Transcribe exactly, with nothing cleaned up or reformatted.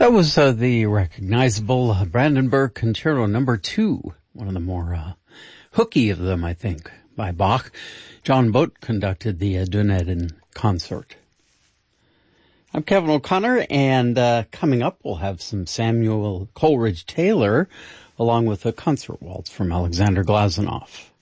That was uh, the recognizable uh, Brandenburg Concerto number two, one of the more uh, hooky of them, I think, by Bach. John Boat conducted the uh, Dunedin concert. I'm Kevin O'Connor, and uh, coming up we'll have some Samuel Coleridge Taylor, along with a concert waltz from Alexander Glazunov.